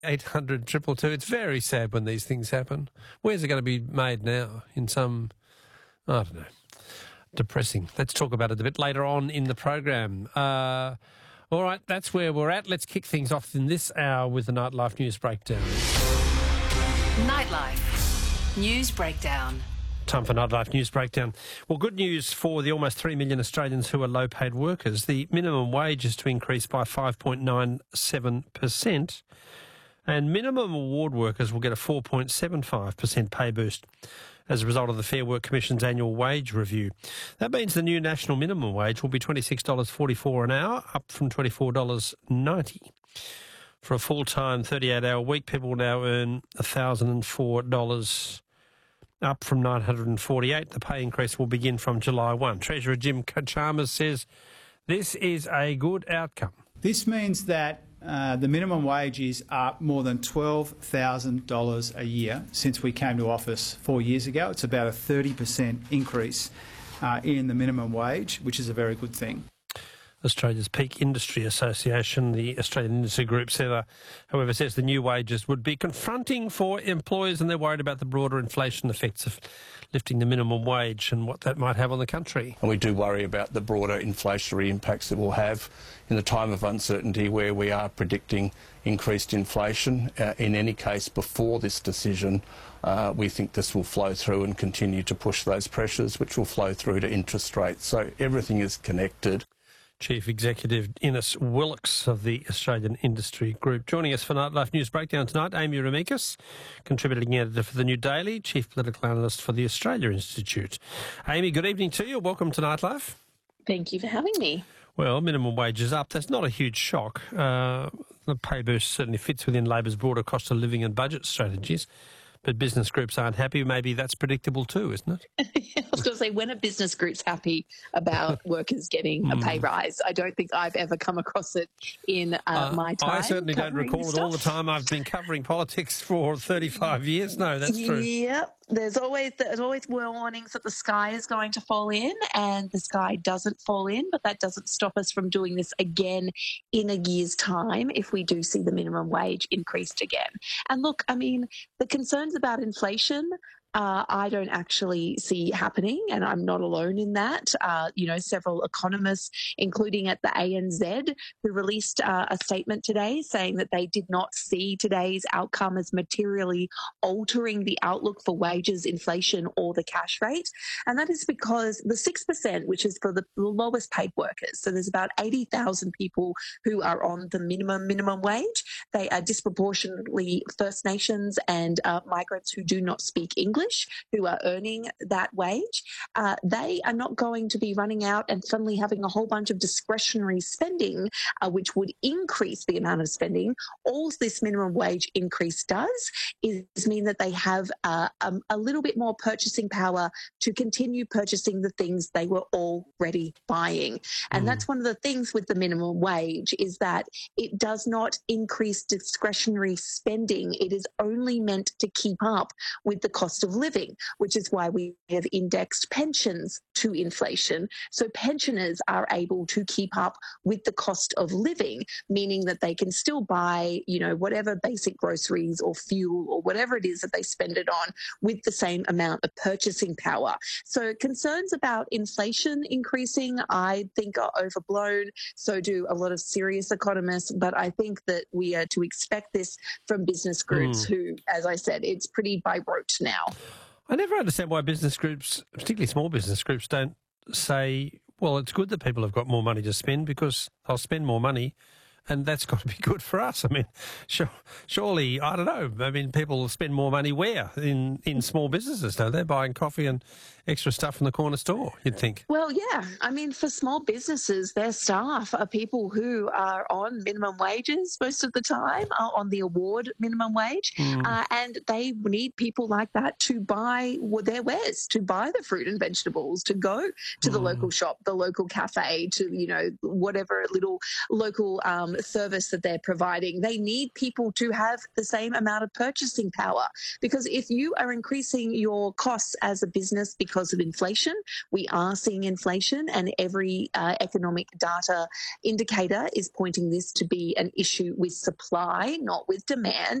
800 222. It's very sad when these things happen. Where's it going to be made now? In some, I don't know, depressing. Let's talk about it a bit later on in the program. All right, that's where we're at. Let's kick things off in this hour with the Nightlife News Breakdown. Nightlife News Breakdown. Time for Nightlife News Breakdown. Well, good news for the almost 3 million Australians who are low-paid workers. The minimum wage is to increase by 5.97%, and minimum award workers will get a 4.75% pay boost as a result of the Fair Work Commission's annual wage review. That means the new national minimum wage will be $26.44 an hour, up from $24.90. For a full-time 38-hour week, people will now earn $1,004, up from $948. The pay increase will begin from July 1. Treasurer Jim Chalmers says this is a good outcome. This means that the minimum wage is up more than $12,000 a year since we came to office 4 years ago. It's about a 30% increase in the minimum wage, which is a very good thing. Australia's Peak Industry Association, the Australian Industry Group, however, says the new wages would be confronting for employers, and they're worried about the broader inflation effects of lifting the minimum wage and what that might have on the country. And we do worry about the broader inflationary impacts it will have in the time of uncertainty where we are predicting increased inflation. In any case, before this decision, we think this will flow through and continue to push those pressures, which will flow through to interest rates. So everything is connected. Chief Executive Innes Wilkes of the Australian Industry Group. Joining us for Nightlife News Breakdown tonight, Amy Remeikis, contributing editor for The New Daily, Chief Political Analyst for the Australia Institute. Amy, good evening to you. Welcome to Nightlife. Thank you for having me. Well, minimum wage is up. That's not a huge shock. The pay boost certainly fits within Labor's broader cost of living and budget strategies. But business groups aren't happy. Maybe that's predictable too, isn't it? I was going to say, when are business groups happy about workers getting a pay rise? I don't think I've ever come across it in my time. I certainly don't recall it all the time. I've been covering politics for 35 years. No, that's true. Yep. There's always warnings that the sky is going to fall in, and the sky doesn't fall in, but that doesn't stop us from doing this again in a year's time if we do see the minimum wage increased again. And look, I mean, the concerns about inflation, I don't actually see happening, and I'm not alone in that. Several economists, including at the ANZ, who released a statement today saying that they did not see today's outcome as materially altering the outlook for wages, inflation, or the cash rate. And that is because the 6%, which is for the lowest paid workers, so there's about 80,000 people who are on the minimum wage. They are disproportionately First Nations and migrants who do not speak English, who are earning that wage. They are not going to be running out and suddenly having a whole bunch of discretionary spending, which would increase the amount of spending. All this minimum wage increase does is mean that they have a little bit more purchasing power to continue purchasing the things they were already buying. And that's one of the things with the minimum wage, is that it does not increase discretionary spending. It is only meant to keep up with the cost of living, which is why we have indexed pensions to inflation. So pensioners are able to keep up with the cost of living, meaning that they can still buy, whatever basic groceries or fuel or whatever it is that they spend it on with the same amount of purchasing power. So concerns about inflation increasing, I think, are overblown. So do a lot of serious economists. But I think that we are to expect this from business groups who, as I said, it's pretty by rote now. I never understand why business groups, particularly small business groups, don't say, well, it's good that people have got more money to spend because they'll spend more money and that's got to be good for us. I mean, surely, I don't know, people spend more money where? In small businesses, don't they? Buying coffee and extra stuff from the corner store, you'd think. Well, yeah. For small businesses, their staff are people who are on minimum wages most of the time, are on the award minimum wage, and they need people like that to buy their wares, to buy the fruit and vegetables, to go to the local shop, the local cafe, to, whatever little local service that they're providing. They need people to have the same amount of purchasing power, because if you are increasing your costs as a business because of inflation, we are seeing inflation, and every economic data indicator is pointing this to be an issue with supply, not with demand.